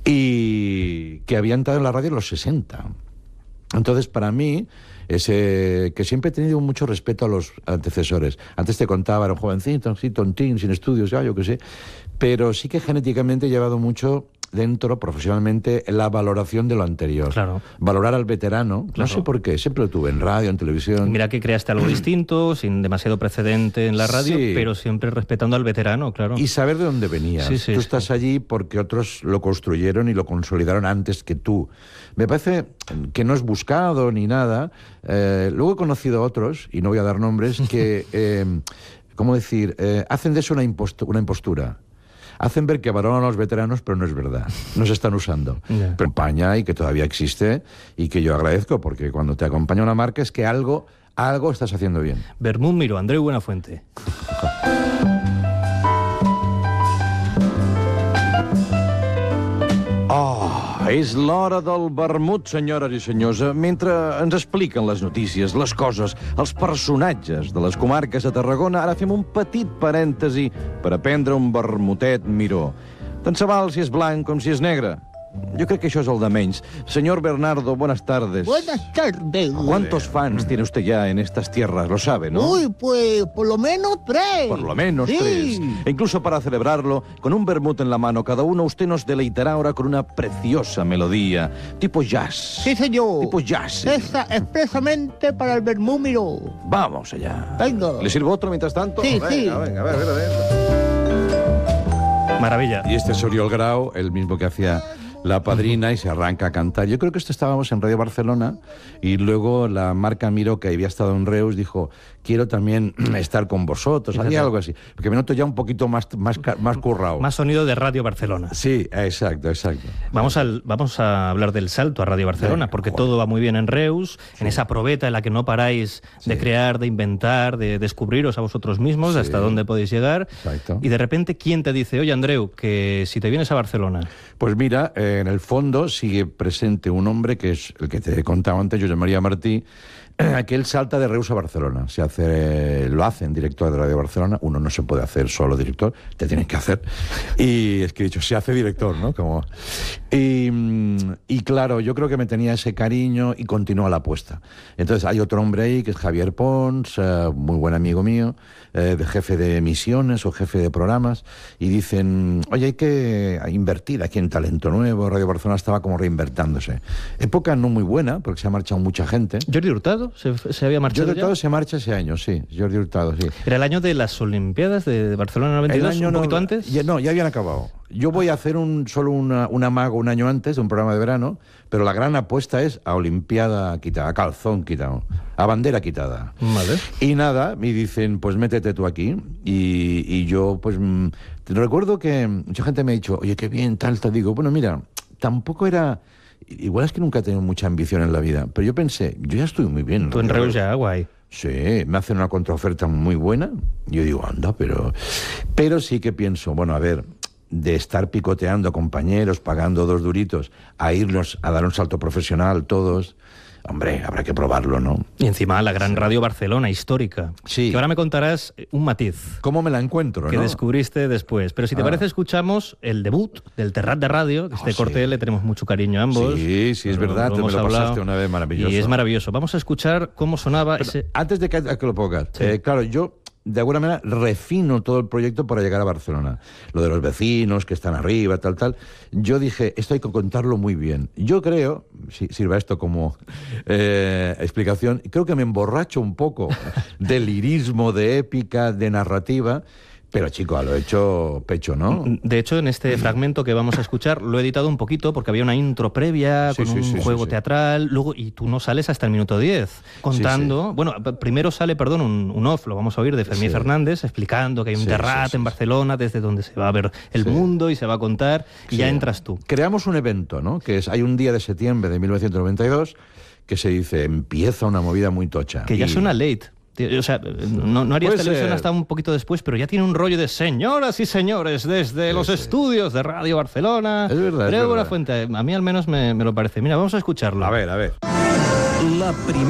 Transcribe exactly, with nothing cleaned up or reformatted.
y que había entrado en la radio en los sesenta. Entonces, para mí, ese, que siempre he tenido mucho respeto a los antecesores. Antes te contaba, era un jovencito, así, tontín, sin estudios, ya, yo qué sé, pero sí que genéticamente he llevado mucho dentro, profesionalmente, la valoración de lo anterior. Claro. Valorar al veterano, Claro. no sé por qué, siempre lo tuve en radio, en televisión. Mira que creaste algo distinto, sin demasiado precedente en la radio, Sí. pero siempre respetando al veterano, claro. Y saber de dónde venías. Sí, sí, tú sí. estás allí porque otros lo construyeron y lo consolidaron antes que tú. Me parece que no es buscado ni nada. Eh, luego he conocido a otros, y no voy a dar nombres, que, eh, ¿cómo decir?, eh, hacen de eso una, impostu- una impostura. Hacen ver que valoran a los veteranos, pero no es verdad. Nos están usando. Yeah. Pero España, y que todavía existe, y que yo agradezco, porque cuando te acompaña una marca es que algo, algo estás haciendo bien. Vermut Miró, Andreu Buenafuente. Oh, és l'hora del vermut, senyores i senyors. Mentre ens expliquen les notícies, les coses, els personatges de les comarques de Tarragona, ara fem un petit parèntesi per aprendre un vermutet Miró. Tant se val si és blanc com si és negre. Yo creo que eso es el de menys. Señor Bernardo, buenas tardes. Buenas tardes. ¿Cuántos fans tiene usted ya en estas tierras? Lo sabe, ¿no? Uy, pues por lo menos tres. Por lo menos Sí. tres. E incluso para celebrarlo, con un vermut en la mano cada uno, usted nos deleitará ahora con una preciosa melodía, tipo jazz. Sí, señor. Tipo jazz. Esa expresamente para el Vermut Miró. Vamos allá. Venga. ¿Le sirvo otro mientras tanto? Sí, venga, sí. Venga, a ver, a ver, a ver. Maravilla. Y este es Oriol Grau, el mismo que hacía La Padrina, y se arranca a cantar. Yo creo que esto estábamos en Radio Barcelona, y luego la marca Miró, que había estado en Reus, dijo, quiero también estar con vosotros. Fíjate. Había algo así. Porque me noto ya un poquito más, más, ca- más currao. Más sonido de Radio Barcelona. Sí, exacto, exacto. Vamos, al, vamos a hablar del salto a Radio Barcelona, Venga, porque joder. todo va muy bien en Reus, en esa probeta en la que no paráis de Sí. crear, de inventar, de descubriros a vosotros mismos, Sí. hasta dónde podéis llegar. Exacto. Y de repente, ¿quién te dice, oye, Andreu, que si te vienes a Barcelona? Pues mira, eh, en el fondo sigue presente un hombre que es el que te he contado antes, Josep María Martí, eh, que él salta de Reus a Barcelona. Se hace, lo hace en director de Radio Barcelona. Uno no se puede hacer solo director, te tienen que hacer. Y es que he dicho, se hace director, ¿no? Como... Y, mm, y claro, yo creo que me tenía ese cariño y continúa la apuesta. Entonces hay otro hombre ahí que es Javier Pons, eh, muy buen amigo mío, eh, de jefe de emisiones o jefe de programas, y dicen, oye, hay que invertir aquí en talento nuevo. Radio Barcelona estaba como reinvertándose. Época no muy buena, porque se ha marchado mucha gente. ¿Jordi Hurtado se, se había marchado Jordi ya? Hurtado se marcha ese año, sí. Jordi Hurtado, sí. ¿Era el año de las Olimpiadas de Barcelona noventa y dos, un no- poquito antes? Ya, no, ya habían acabado. Yo voy a hacer un, solo una, un amago un año antes de un programa de verano, pero la gran apuesta es a Olimpiada quitada, a calzón quitado, a bandera quitada. Vale. Y nada, me dicen, pues métete tú aquí. Y, y yo, pues, mm, te recuerdo que mucha gente me ha dicho, oye, qué bien, tal, tal. Digo, bueno, mira, tampoco era... Igual es que nunca he tenido mucha ambición en la vida, pero yo pensé, yo ya estoy muy bien. Tú en Yo- Reus ya, guay. Sí, me hacen una contraoferta muy buena. Yo digo, anda, pero... Pero sí que pienso, bueno, a ver, de estar picoteando a compañeros, pagando dos duritos, a irnos a dar un salto profesional todos... Hombre, habrá que probarlo, ¿no? Y encima la gran Radio Barcelona, histórica. Sí. Que ahora me contarás un matiz ¿Cómo me la encuentro, que no? descubriste después. Pero si te Ah. parece, escuchamos el debut del Terrat de Radio, que este Oh, sí. corte le tenemos mucho cariño a ambos. Sí, sí, es Lo- verdad, tú me hemos lo hablado. pasaste una vez, maravilloso. Y es maravilloso. Vamos a escuchar cómo sonaba Pero ese... antes de que, a que lo pongas, Sí. eh, claro, yo de alguna manera refino todo el proyecto para llegar a Barcelona. Lo de los vecinos que están arriba, tal, tal. Yo dije, esto hay que contarlo muy bien. Yo creo, si sirva esto como eh, explicación, creo que me emborracho un poco de lirismo, de épica, de narrativa. Pero, chico, a lo hecho pecho, ¿no? De hecho, en este fragmento que vamos a escuchar lo he editado un poquito porque había una intro previa Sí, con sí, un sí, sí, juego sí. teatral, luego y tú no sales hasta el minuto diez contando... Bueno, p- primero sale, perdón, un, un off, lo vamos a oír, de Fermín Sí. Fernández, explicando que hay un Sí, Terrat sí, sí, en sí. Barcelona desde donde se va a ver el Sí. mundo y se va a contar, y Sí. ya entras tú. Creamos un evento, ¿no? Que es, hay un día de septiembre de mil novecientos noventa y dos que se dice, empieza una movida muy tocha. Que ya Y- suena late. O sea, no, no harías Puede televisión ser. hasta un poquito después, pero ya tiene un rollo de señoras y señores desde Sí, los sí. estudios de Radio Barcelona. Es verdad, es Andreu verdad. Buenafuente, a mí al menos me, me lo parece. Mira, vamos a escucharlo. A ver, a ver. La primera